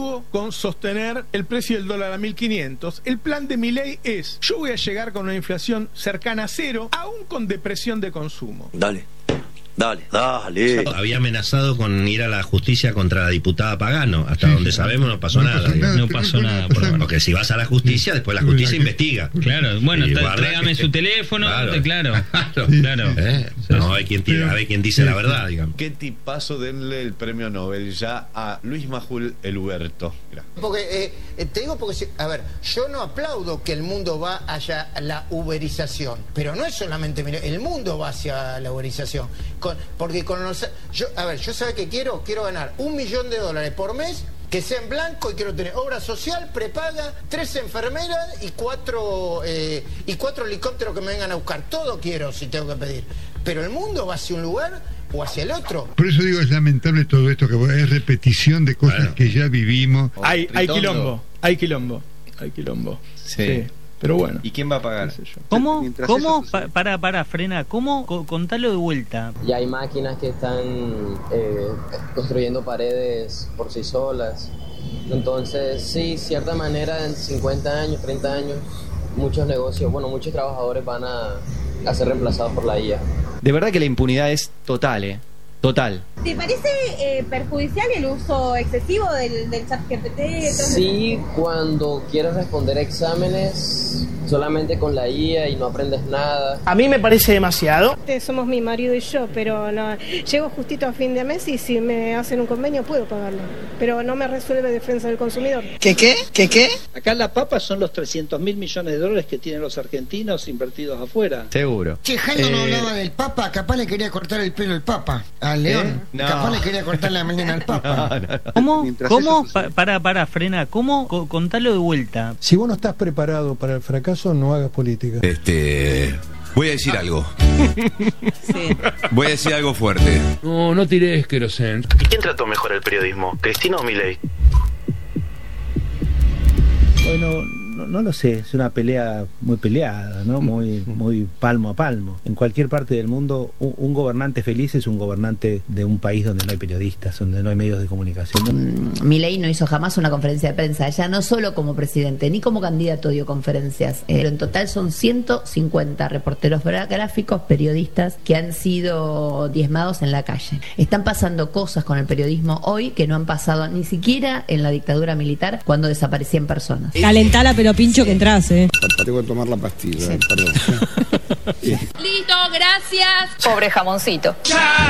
objetivo con sostener el precio del dólar a 1.500. El plan de Milei es: yo voy a llegar con una inflación cercana a cero, aún con depresión de consumo. Dale. Había amenazado con ir a la justicia contra la diputada Pagano. Hasta donde sabemos no pasó nada. No pasó nada. Porque si vas a la justicia, después la justicia investiga. Claro, bueno, tráigame su teléfono. Claro. No, hay quien dice la verdad, digamos. Qué tipazo, denle el premio Nobel ya a Luis Majul el Huberto. Porque, te digo porque, a ver, yo no aplaudo que el mundo va hacia la uberización, pero no es solamente, mira, el mundo va hacia la uberización. Porque con los... yo ¿sabes qué quiero? Quiero ganar $1 millón por mes, que sea en blanco, y quiero tener obra social, prepaga, 3 enfermeras y 4 helicópteros que me vengan a buscar. Todo quiero, si tengo que pedir. Pero el mundo va hacia un lugar o hacia el otro. Por eso digo, es lamentable todo esto, que es repetición de cosas que ya vivimos. Hay quilombo. Sí. Pero bueno. ¿Y quién va a pagar? ¿Cómo? Frena. ¿Cómo? Contalo de vuelta. Ya hay máquinas que están construyendo paredes por sí solas. Entonces, sí, cierta manera, en 50 años, 30 años, muchos negocios, muchos trabajadores van a ser reemplazados por la IA. De verdad que la impunidad es total, total. ¿Te parece perjudicial el uso excesivo del ChatGPT? Sí, cuando quieres responder exámenes solamente con la IA y no aprendes nada. A mí me parece demasiado. Somos mi marido y yo, pero no, llego justito a fin de mes y si me hacen un convenio puedo pagarlo. Pero no me resuelve defensa del consumidor. ¿Qué? Acá la papa son los 300.000 millones de dólares que tienen los argentinos invertidos afuera. Seguro. Che, Jairo no hablaba del Papa, capaz le quería cortar el pelo al Papa, al León. No. Capaz le quería cortar la melena al Papa. ¿Cómo? Frena. ¿Cómo? Contalo de vuelta. Si vos no estás preparado para el fracaso, no hagas política. Voy a decir algo. Voy a decir algo fuerte. No tirés querosén. ¿Y quién trató mejor el periodismo? ¿Cristina o Milei? Bueno, no lo sé, es una pelea muy peleada, ¿no? Muy palmo a palmo. En cualquier parte del mundo, un gobernante feliz es un gobernante de un país donde no hay periodistas, donde no hay medios de comunicación. Milei no hizo jamás una conferencia de prensa, ya no solo como presidente, ni como candidato dio conferencias, pero en total son 150 reporteros gráficos, periodistas, que han sido diezmados en la calle. Están pasando cosas con el periodismo hoy que no han pasado ni siquiera en la dictadura militar, cuando desaparecían personas. Calentala, pero pincho que entras, Tengo que tomar la pastilla, perdón. Listo, gracias. Pobre jamoncito.